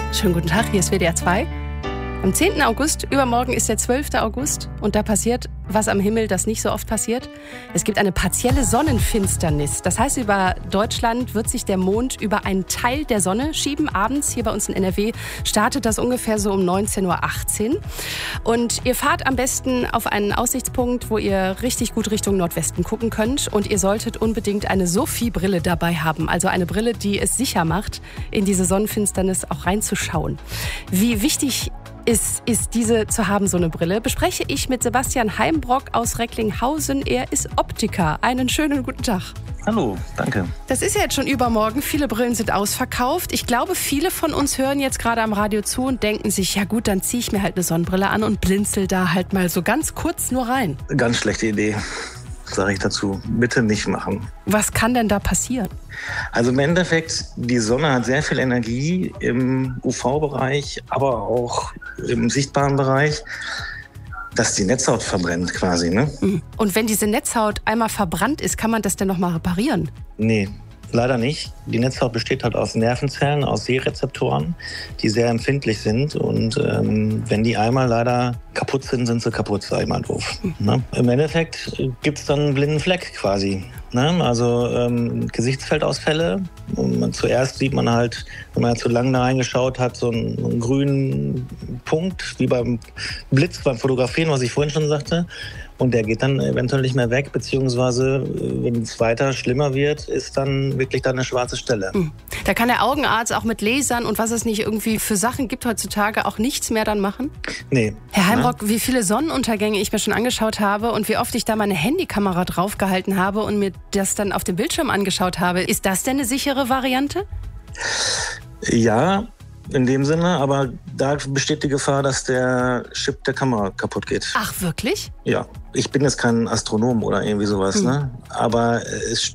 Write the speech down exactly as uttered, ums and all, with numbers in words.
Schönen guten Tag, hier ist W D R zwei. Am zehnten August, übermorgen ist der zwölfte August und da passiert was am Himmel, das nicht so oft passiert. Es gibt eine partielle Sonnenfinsternis. Das heißt, über Deutschland wird sich der Mond über einen Teil der Sonne schieben. Abends hier bei uns in N R W startet das ungefähr so um neunzehn Uhr achtzehn. Und ihr fahrt am besten auf einen Aussichtspunkt, wo ihr richtig gut Richtung Nordwesten gucken könnt. Und ihr solltet unbedingt eine Sophie-Brille dabei haben. Also eine Brille, die es sicher macht, in diese Sonnenfinsternis auch reinzuschauen. Wie wichtig Ist, ist diese zu haben, so eine Brille, bespreche ich mit Sebastian Heimbrock aus Recklinghausen. Er ist Optiker. Einen schönen guten Tag. Hallo, danke. Das ist ja jetzt schon übermorgen. Viele Brillen sind ausverkauft. Ich glaube, viele von uns hören jetzt gerade am Radio zu und denken sich, ja gut, dann ziehe ich mir halt eine Sonnenbrille an und blinzel da halt mal so ganz kurz nur rein. Ganz schlechte Idee, sage ich dazu. Bitte nicht machen. Was kann denn da passieren? Also im Endeffekt, die Sonne hat sehr viel Energie im U V-Bereich, aber auch im sichtbaren Bereich, dass die Netzhaut verbrennt quasi, ne? Und wenn diese Netzhaut einmal verbrannt ist, kann man das denn nochmal reparieren? Nee, leider nicht. Die Netzhaut besteht halt aus Nervenzellen, aus Sehrezeptoren, die sehr empfindlich sind. Und ähm, wenn die einmal leider kaputt sind, sind sie kaputt, sag ich mal doof. Mhm. Ne? Im Endeffekt gibt es dann einen blinden Fleck quasi. Ne? Also ähm, Gesichtsfeldausfälle. Und man, zuerst sieht man halt, wenn man zu lange da reingeschaut hat, so einen, einen grünen Punkt, wie beim Blitz, beim Fotografieren, was ich vorhin schon sagte. Und der geht dann eventuell nicht mehr weg, beziehungsweise wenn es weiter schlimmer wird, ist dann wirklich dann eine schwarze Stelle. Da kann der Augenarzt auch mit Lasern und was es nicht irgendwie für Sachen gibt heutzutage auch nichts mehr dann machen? Nee. Herr Heimbrock, ja? Wie viele Sonnenuntergänge ich mir schon angeschaut habe und wie oft ich da meine Handykamera draufgehalten habe und mir das dann auf dem Bildschirm angeschaut habe. Ist das denn eine sichere Variante? Ja, in dem Sinne, aber da besteht die Gefahr, dass der Chip der Kamera kaputt geht. Ach, wirklich? Ja. Ich bin jetzt kein Astronom oder irgendwie sowas, hm. ne? Aber es